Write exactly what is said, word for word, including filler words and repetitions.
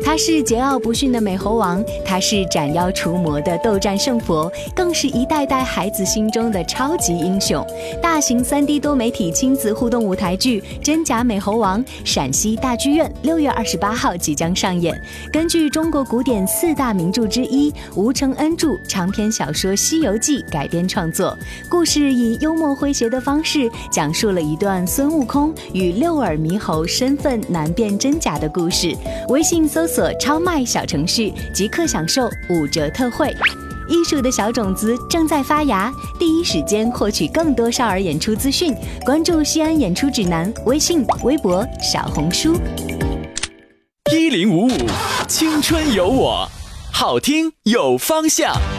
他是桀骜不驯的美猴王，他是斩妖除魔的斗战胜佛，更是一代代孩子心中的超级英雄。大型 三 D 多媒体亲子互动舞台剧《真假美猴王》陕西大剧院六月二十八号即将上演。根据中国古典四大名著之一吴承恩著长篇小说《西游记》改编创作，故事以幽默诙谐的方式讲述了一段孙悟空与六耳猕猴身份难辨真假的故事。微信搜索超卖小程序即刻享受五折特惠。艺术的小种子正在发芽，第一时间获取更多少儿演出资讯，关注西安演出指南微信、微博、小红书。 一零五五青春有我，好听有方向。